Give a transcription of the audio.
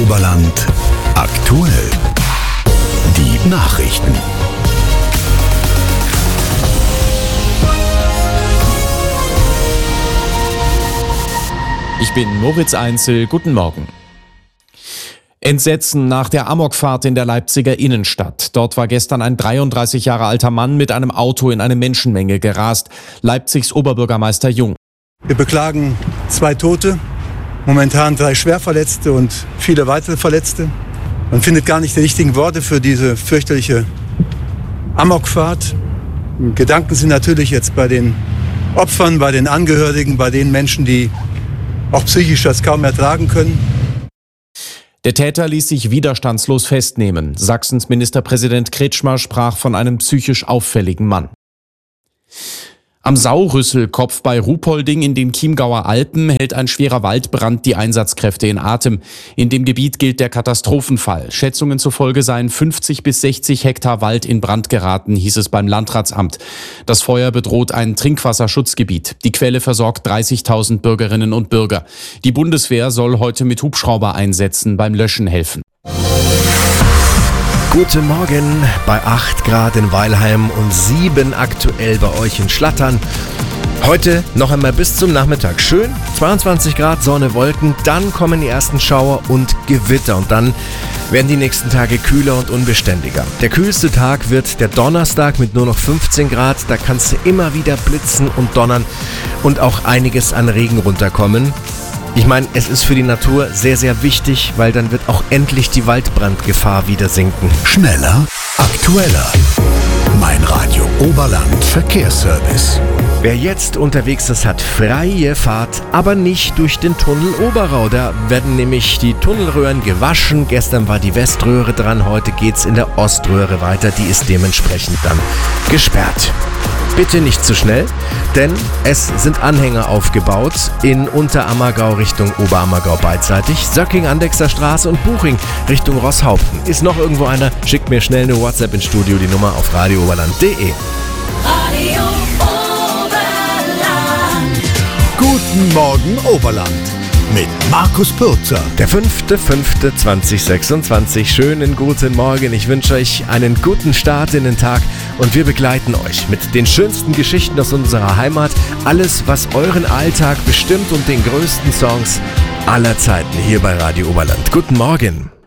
Oberland aktuell. Die Nachrichten. Ich bin Moritz Einzel, guten Morgen. Entsetzen nach der Amokfahrt in der Leipziger Innenstadt. Dort war gestern ein 33 Jahre alter Mann mit einem Auto in eine Menschenmenge gerast. Leipzigs Oberbürgermeister Jung. Wir beklagen 2 Tote, momentan 3 Schwerverletzte und viele weitere Verletzte. Man findet gar nicht die richtigen Worte für diese fürchterliche Amokfahrt. Gedanken sind natürlich jetzt bei den Opfern, bei den Angehörigen, bei den Menschen, die auch psychisch das kaum ertragen können. Der Täter ließ sich widerstandslos festnehmen. Sachsens Ministerpräsident Kretschmer sprach von einem psychisch auffälligen Mann. Am Saurüsselkopf bei Ruhpolding in den Chiemgauer Alpen hält ein schwerer Waldbrand die Einsatzkräfte in Atem. In dem Gebiet gilt der Katastrophenfall. Schätzungen zufolge seien 50 bis 60 Hektar Wald in Brand geraten, hieß es beim Landratsamt. Das Feuer bedroht ein Trinkwasserschutzgebiet. Die Quelle versorgt 30.000 Bürgerinnen und Bürger. Die Bundeswehr soll heute mit Hubschraubereinsätzen beim Löschen helfen. Guten Morgen bei 8 Grad in Weilheim und 7 aktuell bei euch in Schlattern. Heute noch einmal bis zum Nachmittag schön, 22 Grad, Sonne, Wolken, dann kommen die ersten Schauer und Gewitter und dann werden die nächsten Tage kühler und unbeständiger. Der kühlste Tag wird der Donnerstag mit nur noch 15 Grad, da kann es immer wieder blitzen und donnern und auch einiges an Regen runterkommen. Ich meine, es ist für die Natur sehr, sehr wichtig, weil dann wird auch endlich die Waldbrandgefahr wieder sinken. Schneller, aktueller. Mein Radio Oberland Verkehrsservice. Wer jetzt unterwegs ist, hat freie Fahrt, aber nicht durch den Tunnel Oberau. Da werden nämlich die Tunnelröhren gewaschen. Gestern war die Weströhre dran, heute geht's in der Oströhre weiter. Die ist dementsprechend dann gesperrt. Bitte nicht zu schnell, denn es sind Anhänger aufgebaut in Unterammergau Richtung Oberammergau beidseitig, Söcking, Andechser Straße und Buching Richtung Rosshaupten. Ist noch irgendwo einer? Schickt mir schnell eine WhatsApp ins Studio, die Nummer auf radiooberland.de. Radio Oberland. Guten Morgen Oberland mit Markus Pürzer. Der 5.5.2026. Schönen guten Morgen. Ich wünsche euch einen guten Start in den Tag und wir begleiten euch mit den schönsten Geschichten aus unserer Heimat. Alles, was euren Alltag bestimmt und den größten Songs aller Zeiten hier bei Radio Oberland. Guten Morgen.